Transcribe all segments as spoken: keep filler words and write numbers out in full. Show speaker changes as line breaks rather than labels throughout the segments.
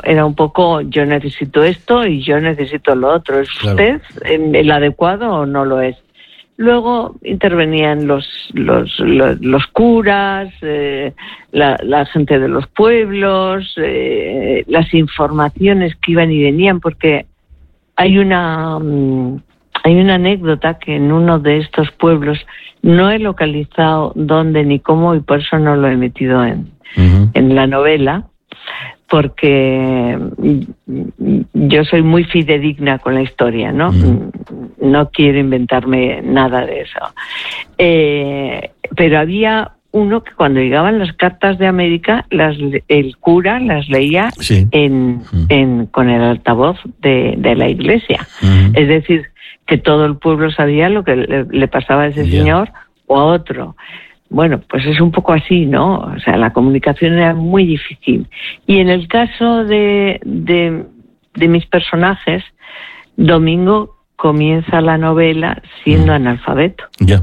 era un poco, yo necesito esto y yo necesito lo otro. ¿Es
Claro.
usted el adecuado o no lo es? Luego intervenían los los, los, los curas, eh, la, la gente de los pueblos, eh, las informaciones que iban y venían, porque hay una um, hay una anécdota que en uno de estos pueblos no he localizado dónde ni cómo, y por eso no lo he metido en, uh-huh. en la novela, porque yo soy muy fidedigna con la historia, ¿no? Mm. No quiero inventarme nada de eso. Eh, pero había uno que cuando llegaban las cartas de América, las, el cura las leía sí. en, mm. en, con el altavoz de, de la iglesia. Mm. Es decir, que todo el pueblo sabía lo que le, le pasaba a ese yeah. señor o a otro. Bueno, pues es un poco así, ¿no? O sea, la comunicación era muy difícil. Y en el caso de, de, de mis personajes, Domingo comienza la novela siendo mm. analfabeto.
Ya. Yeah.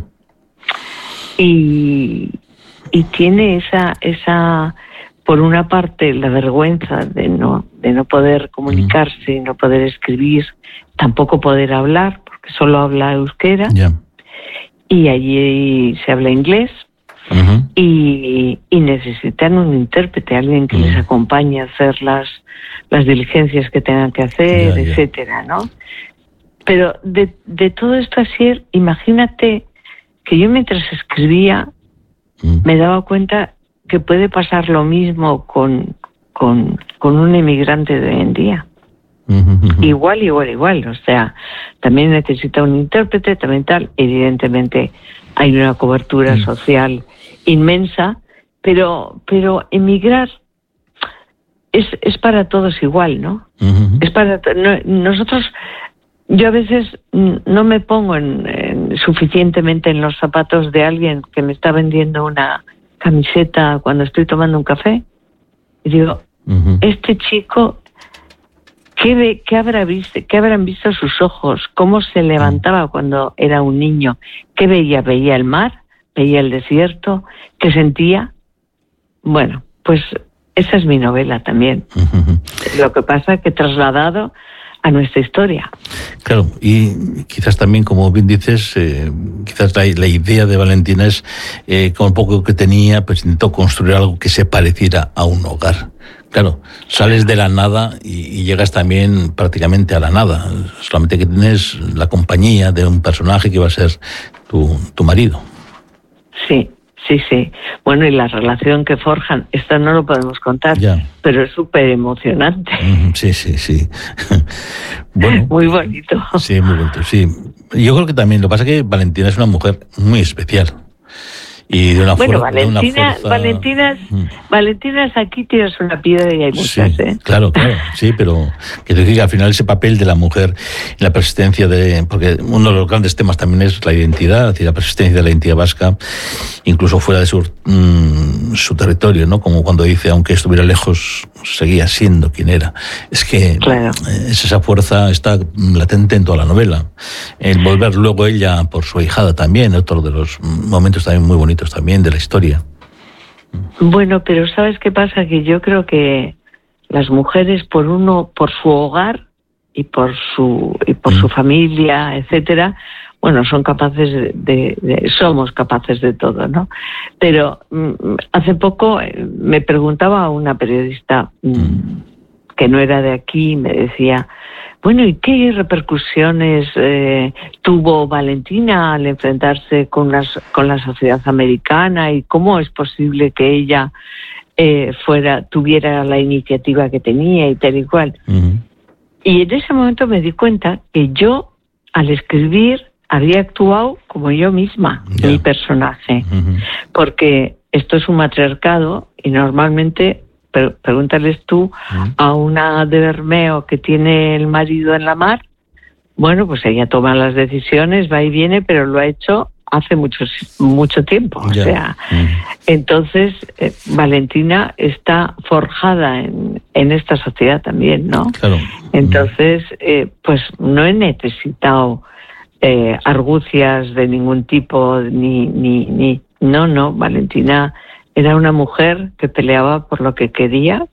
Y, y tiene esa, esa, por una parte, la vergüenza de no, de no poder comunicarse, mm. no poder escribir, tampoco poder hablar, porque solo habla euskera.
Ya. Yeah.
Y allí se habla inglés. Uh-huh. y, y necesitan un intérprete, alguien que uh-huh. les acompañe a hacer las, las diligencias que tengan que hacer, yeah, etcétera, yeah. ¿no? Pero de, de todo esto así, imagínate que yo mientras escribía uh-huh. me daba cuenta que puede pasar lo mismo con, con, con un emigrante de hoy en día. Uh-huh. Igual, igual, igual. O sea, también necesita un intérprete, también tal. Evidentemente hay una cobertura uh-huh. social inmensa, pero pero emigrar es es para todos igual, ¿no? Uh-huh. Es para no, nosotros. Yo a veces no me pongo en, en, suficientemente en los zapatos de alguien que me está vendiendo una camiseta cuando estoy tomando un café y digo, uh-huh. este chico, ¿qué, ve, qué habrá visto, qué habrán visto sus ojos? ¿Cómo se levantaba uh-huh. cuando era un niño? ¿Qué veía? ¿Veía el mar? ¿Veía el desierto? ¿Qué sentía? Bueno, pues esa es mi novela también. Uh-huh. Lo que pasa es que he trasladado a nuestra historia.
Claro, y quizás también, como bien dices, eh, quizás la, la idea de Valentina es, eh, con lo poco que tenía, pues intentó construir algo que se pareciera a un hogar. Claro, sales de la nada y, y llegas también prácticamente a la nada, solamente que tienes la compañía de un personaje que va a ser tu, tu marido.
Sí, sí, sí. Bueno, y la relación que forjan, esto no lo podemos contar, ya. pero es súper emocionante.
Sí, sí, sí. Bueno,
muy bonito.
Sí, muy bonito, sí. Yo creo que también, lo que pasa es que Valentina es una mujer muy especial. Y de una
bueno,
fuer-
Valentina,
de una fuerza...
Valentinas, mm. Valentinas aquí tiras una piedra y hay muchas,
sí,
¿eh?
Claro, claro, sí, pero quiero decir que al final ese papel de la mujer y la persistencia de... Porque uno de los grandes temas también es la identidad, es decir, la persistencia de la identidad vasca, incluso fuera de su, mmm, su territorio, ¿no? Como cuando dice, aunque estuviera lejos, seguía siendo quien era. Es que
claro.
es esa fuerza está latente en toda la novela. El volver luego ella por su ahijada también, otro de los momentos también muy bonitos también de la historia.
Bueno, pero ¿sabes qué pasa? Que yo creo que las mujeres, por uno, por su hogar y por su y por mm. su familia, etcétera, bueno, son capaces de, de, de somos capaces de todo, ¿no? Pero mm, hace poco me preguntaba una periodista mm, que no era de aquí, me decía, bueno, ¿y qué repercusiones eh, tuvo Valentina al enfrentarse con, las, con la sociedad americana y cómo es posible que ella eh, fuera tuviera la iniciativa que tenía y tal y cual? Uh-huh. Y en ese momento me di cuenta que yo, al escribir, había actuado como yo misma, yeah. mi personaje, uh-huh. porque esto es un matriarcado y normalmente... Pero pregúntales tú a una de Bermeo que tiene el marido en la mar, bueno, pues ella toma las decisiones, va y viene, pero lo ha hecho hace mucho, mucho tiempo. Yeah. O sea, mm. entonces eh, Valentina está forjada en, en esta sociedad también, ¿no?
Claro.
Entonces, eh, pues no he necesitado eh, argucias de ningún tipo, ni, ni, ni, no, no, Valentina... Era una mujer que peleaba por lo que quería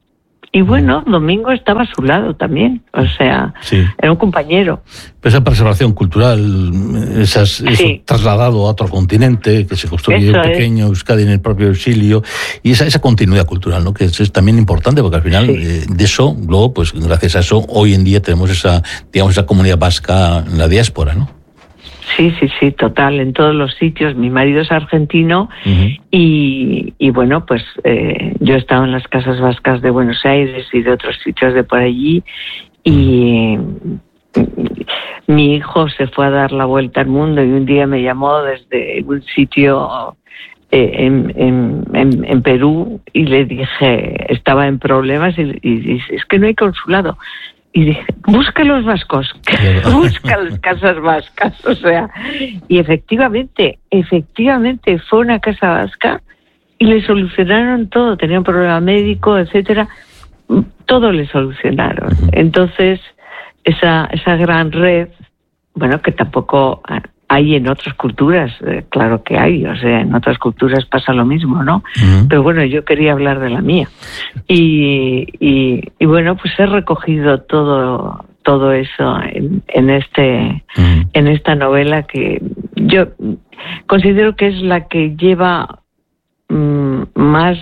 Y bueno, Domingo estaba a su lado también, o sea, sí. Era un compañero.
Pues esa preservación cultural, esas, sí. Eso trasladado a otro continente, que se construye eso un pequeño es. Euskadi en el propio exilio, y esa, esa continuidad cultural, ¿no? Que es, es también importante, porque al final sí. eh, de eso, luego, pues gracias a eso, hoy en día tenemos esa, digamos, esa comunidad vasca en la diáspora, ¿no?
Sí, sí, sí, total, en todos los sitios. Mi marido es argentino uh-huh. y, y bueno, pues eh, yo he estado en las casas vascas de Buenos Aires y de otros sitios de por allí y uh-huh. mi hijo se fue a dar la vuelta al mundo y un día me llamó desde un sitio eh, en, en, en, en Perú y le dije, estaba en problemas y, y dice, es que no hay consulado. Y dije, busca los vascos, busca las casas vascas, o sea, y efectivamente, efectivamente fue una casa vasca y le solucionaron todo, tenía un problema médico, etcétera, todo le solucionaron. Entonces, esa esa gran red, bueno, que tampoco hay en otras culturas, eh, claro que hay, o sea, en otras culturas pasa lo mismo, ¿no? Uh-huh. Pero bueno, yo quería hablar de la mía. Y, y, y bueno, pues he recogido todo todo eso en, en este uh-huh. en esta novela que yo considero que es la que lleva mm, más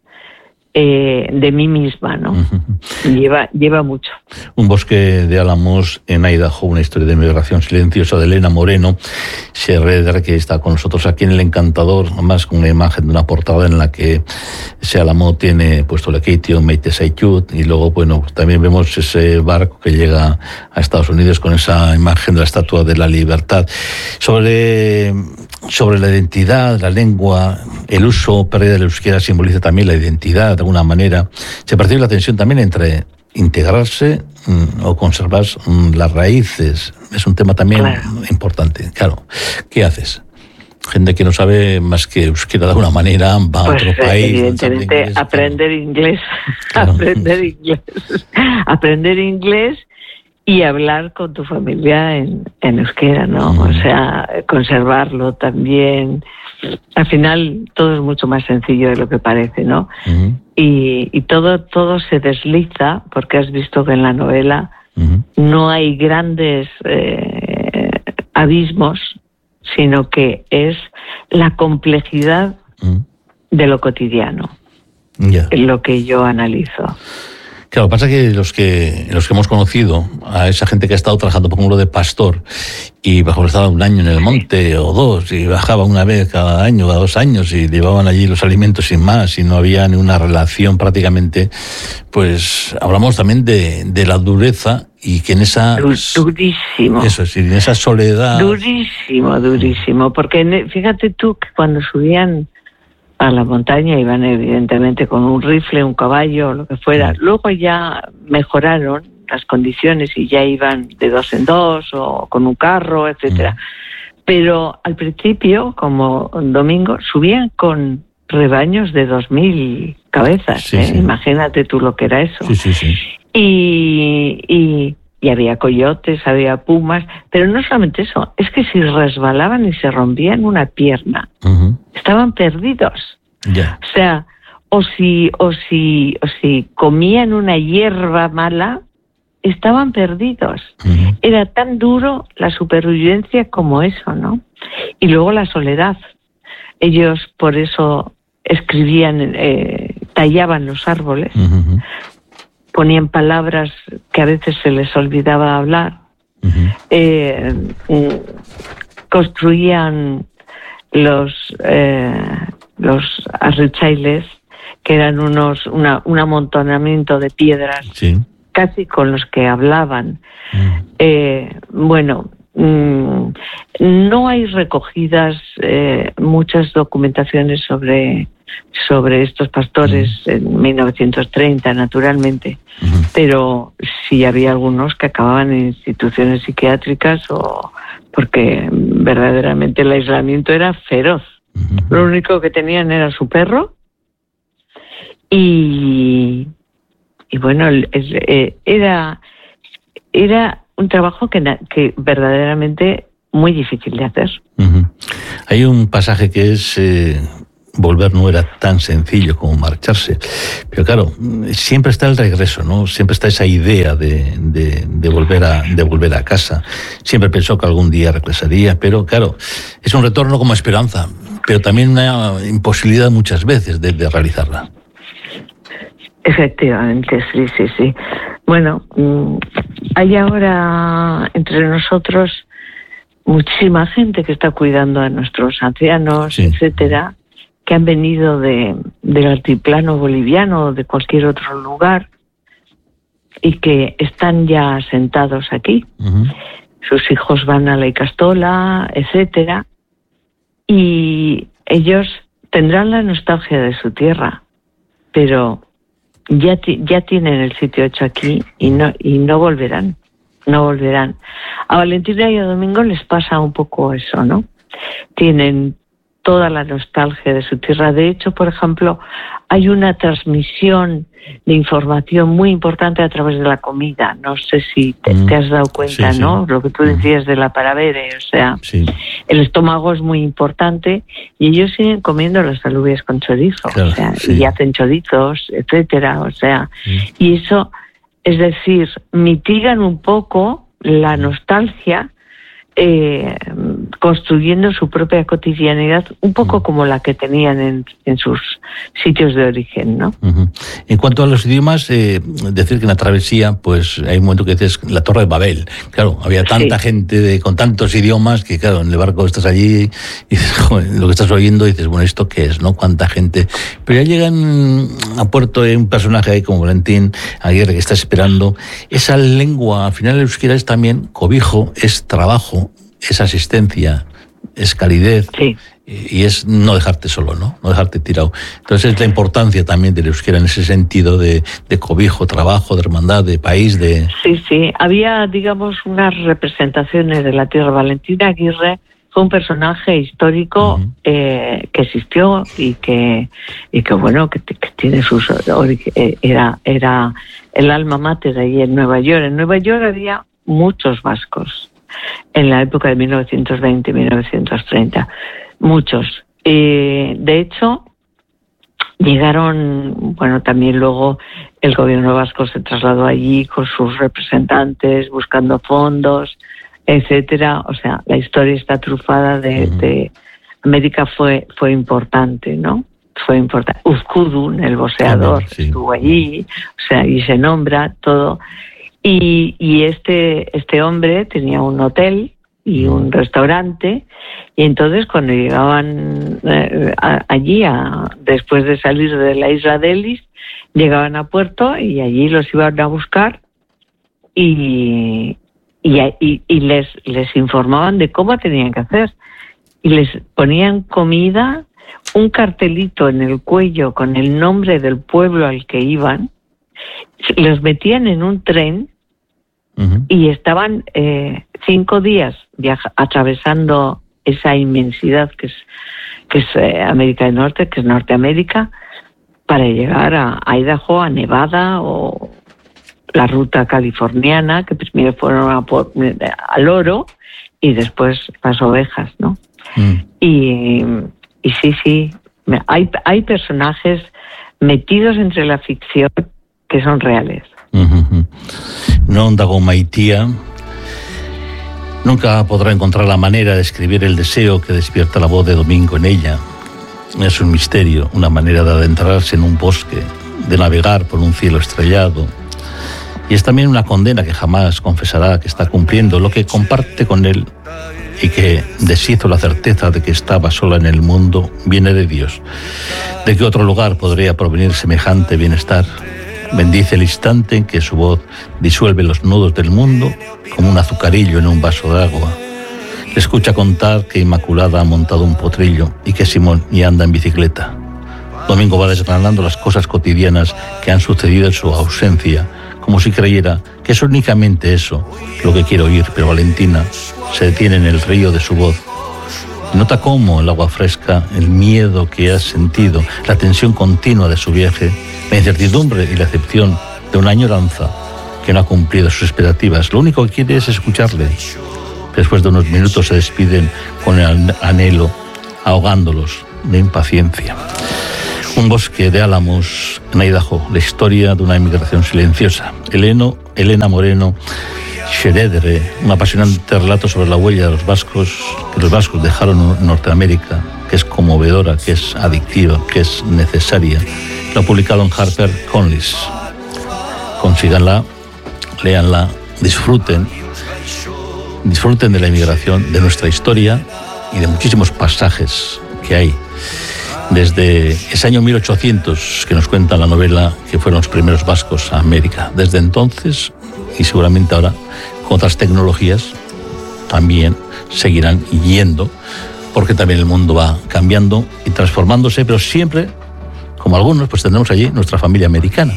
eh, de mí misma, ¿no? Uh-huh. Lleva, lleva mucho.
Un bosque de álamos en Idaho, una historia de migración silenciosa de Elena Moreno, Scherrer, que está con nosotros aquí en El Encantador, además con una imagen de una portada en la que ese álamo tiene puesto el Keitio, Meite Saitut, y luego, bueno, también vemos ese barco que llega a Estados Unidos con esa imagen de la Estatua de la Libertad. Sobre, sobre la identidad, la lengua, el uso, pérdida del euskera simboliza también la identidad, de alguna manera. Se percibe la tensión también entre integrarse mmm, o conservar mmm, las raíces. Es un tema también claro. importante. Claro, ¿qué haces? Gente que no sabe más que euskera de alguna manera, va
pues,
a otro país.
Evidentemente, inglés, aprender claro. inglés, claro. aprender inglés, aprender inglés y hablar con tu familia en, en euskera, ¿no? Mm. O sea, conservarlo también. Al final todo es mucho más sencillo de lo que parece, ¿no? Uh-huh. Y, y todo todo se desliza, porque has visto que en la novela uh-huh. no hay grandes eh, abismos, sino que es la complejidad uh-huh. de lo cotidiano, yeah. es lo que yo analizo.
Claro, pasa que los que los que hemos conocido a esa gente que ha estado trabajando, por ejemplo, de pastor y bajo estaba un año en el monte o dos y bajaba una vez cada año, cada dos años y llevaban allí los alimentos sin más y no había ni una relación prácticamente, pues hablamos también de, de la dureza y que en esa...
Durísimo.
Eso es, en esa soledad...
Durísimo, durísimo, porque fíjate tú que cuando subían a la montaña iban evidentemente con un rifle, un caballo, lo que fuera. Luego ya mejoraron las condiciones y ya iban de dos en dos o con un carro, etcétera. Mm. Pero al principio, como Domingo, subían con rebaños de dos mil cabezas. Sí, ¿eh? Sí. Imagínate tú lo que era eso.
Sí, sí, sí.
Y, y, y había coyotes, había pumas, pero no solamente eso, es que si resbalaban y se rompían una pierna, uh-huh. estaban perdidos.
Yeah.
O sea, o si, o si, o si comían una hierba mala, estaban perdidos. Uh-huh. Era tan duro la supervivencia como eso, ¿no? Y luego la soledad. Ellos por eso escribían, eh, tallaban los árboles, uh-huh. ponían palabras que a veces se les olvidaba hablar, uh-huh. eh, construían los eh, los arrichailes, que eran unos una, un amontonamiento de piedras,
sí.
casi con los que hablaban. Uh-huh. Eh, bueno, mmm, no hay recogidas eh, muchas documentaciones sobre sobre estos pastores uh-huh. en mil novecientos treinta, naturalmente, uh-huh. pero sí había algunos que acababan en instituciones psiquiátricas o porque verdaderamente el aislamiento era feroz. Uh-huh. Lo único que tenían era su perro y y bueno, es, eh, era era un trabajo que, que verdaderamente muy difícil de hacer.
Uh-huh. Hay un pasaje que es eh, volver no era tan sencillo como marcharse. Pero claro, siempre está el regreso, ¿no? Siempre está esa idea de, de, de, volver a, de volver a casa. Siempre pensó que algún día regresaría, pero claro, es un retorno como esperanza, pero también una imposibilidad muchas veces de, de realizarla.
Efectivamente, sí, sí, sí. Bueno, hay ahora entre nosotros muchísima gente que está cuidando a nuestros ancianos, sí, etcétera, que han venido de, del altiplano boliviano o de cualquier otro lugar y que están ya asentados aquí. Uh-huh. Sus hijos van a la Icastola, etcétera, y ellos tendrán la nostalgia de su tierra, pero ya t- ya tienen el sitio hecho aquí y no y no volverán, no volverán. A Valentina y a Domingo les pasa un poco eso, ¿no? Tienen toda la nostalgia de su tierra. De hecho, por ejemplo, hay una transmisión de información muy importante a través de la comida. No sé si te, mm. te has dado cuenta, sí, ¿no? Sí. Lo que tú decías mm. de la paravere, o sea, sí. el estómago es muy importante y ellos siguen comiendo las alubias con chorizo, claro, o sea, sí. y hacen chorizos, etcétera, o sea, mm. y eso, es decir, mitigan un poco la nostalgia Eh, construyendo su propia cotidianidad, un poco como la que tenían en, en sus sitios de origen, ¿no?
Uh-huh. En cuanto a los idiomas, eh, decir que en la travesía, pues hay un momento que dices la Torre de Babel. Claro, había tanta sí. gente de, con tantos idiomas que, claro, en el barco estás allí y dices, joder, lo que estás oyendo, y dices, bueno, ¿esto qué es, no? ¿Cuánta gente? Pero ya llegan a puerto eh, un personaje ahí como Valentín Aguirre que está esperando. Esa lengua, al final el euskera es también cobijo, es trabajo, es asistencia, es calidez, sí. y es no dejarte solo, ¿no? No dejarte tirado. Entonces es la importancia también del euskera en ese sentido de, de cobijo, trabajo, de hermandad, de país, de...
Sí, sí. Había, digamos, unas representaciones de la tierra. Valentina Aguirre fue un personaje histórico uh-huh. eh, que existió y que, y que bueno, que, que tiene sus... Era, era el alma mater ahí en Nueva York. En Nueva York había muchos vascos en la época de mil novecientos veinte, mil novecientos treinta, muchos. Eh, de hecho, llegaron, bueno, también luego el gobierno vasco se trasladó allí con sus representantes, buscando fondos, etcétera. O sea, la historia está trufada de, uh-huh. de América fue fue importante, ¿no? Fue importante. Uzkudun, el boxeador, uh-huh, sí. estuvo allí, o sea, y se nombra todo. Y, y este este hombre tenía un hotel y un restaurante, y entonces cuando llegaban eh, a, allí, a, después de salir de la isla de Ellis, llegaban a puerto y allí los iban a buscar y, y, y, y les, les informaban de cómo tenían que hacer. Y les ponían comida, un cartelito en el cuello con el nombre del pueblo al que iban, los metían en un tren. Uh-huh. Y estaban eh, cinco días viaja- atravesando esa inmensidad que es que es eh, América del Norte, que es Norteamérica, para llegar a, a Idaho, a Nevada o la ruta californiana, que primero fueron a por, al oro y después las ovejas, ¿no? Uh-huh. Y, y sí, sí, hay, hay personajes metidos entre la ficción que son reales.
Uh-huh. Non dago maitia nunca podrá encontrar la manera de escribir el deseo que despierta la voz de Domingo en ella. Es un misterio, una manera de adentrarse en un bosque, de navegar por un cielo estrellado. Y es también una condena que jamás confesará que está cumpliendo lo que comparte con él y que deshizo la certeza de que estaba sola en el mundo, viene de Dios. ¿De qué otro lugar podría provenir semejante bienestar? Bendice el instante en que su voz disuelve los nudos del mundo como un azucarillo en un vaso de agua. Le escucha contar que Inmaculada ha montado un potrillo y que Simón ya anda en bicicleta. Domingo va desgranando las cosas cotidianas que han sucedido en su ausencia, como si creyera que es únicamente eso lo que quiere oír, pero Valentina se detiene en el río de su voz. Nota cómo el agua fresca, el miedo que ha sentido, la tensión continua de su viaje, la incertidumbre y la excepción de una añoranza que no ha cumplido sus expectativas. Lo único que quiere es escucharle. Después de unos minutos se despiden con el anhelo, ahogándolos de impaciencia. Un bosque de álamos en Idaho, la historia de una inmigración silenciosa. Eleno, Elena Moreno Xeredre, un apasionante relato sobre la huella de los vascos, que los vascos dejaron en Norteamérica, que es conmovedora, que es adictiva, que es necesaria. Lo ha publicado en HarperCollins. Consíganla, léanla, disfruten, disfruten de la inmigración, de nuestra historia y de muchísimos pasajes que hay. Desde ese año mil ochocientos que nos cuenta la novela que fueron los primeros vascos a América. Desde entonces, y seguramente ahora con otras tecnologías, también seguirán yendo, porque también el mundo va cambiando y transformándose, pero siempre, como algunos, pues tendremos allí nuestra familia americana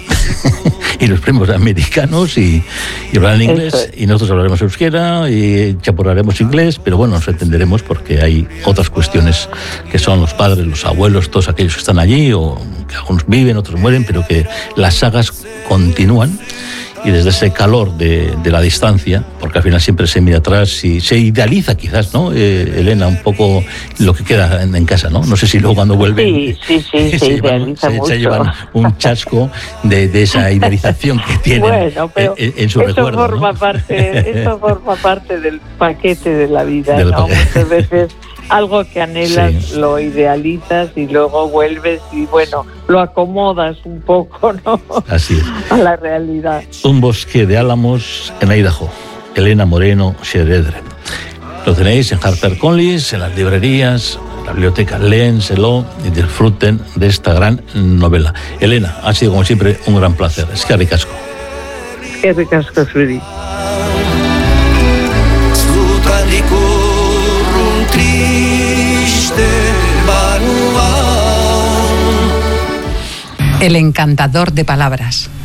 y los primos americanos y, y hablarán inglés y nosotros hablaremos euskera y chapurraremos inglés, pero bueno, nos entenderemos porque hay otras cuestiones que son los padres, los abuelos, todos aquellos que están allí o que algunos viven, otros mueren, pero que las sagas continúan. Y desde ese calor de, de la distancia, porque al final siempre se mira atrás y se idealiza quizás, ¿no, eh, Elena? Un poco lo que queda en, en casa, ¿no? No sé si luego cuando vuelven...
Sí, sí, sí, se, se idealiza
llevan,
mucho.
Se, se llevan un chasco de, de esa idealización que tienen
bueno, pero
en, en su
eso
recuerdo,
forma
¿no?
parte, eso forma parte del paquete de la vida,
del
¿no?
paquete.
Muchas veces algo que anhelas,
Sí.
lo idealizas y luego vuelves y, bueno, lo acomodas un poco, ¿no?
Así es.
A la realidad.
Un bosque de álamos en Idaho. Elena Moreno Xeredre. Lo tenéis en HarperCollins, en las librerías, en la biblioteca. Léenselo y disfruten de esta gran novela. Elena, ha sido como siempre un gran placer. Es que ricasco.
Qué ricasco, Freddy.
El encantador de palabras.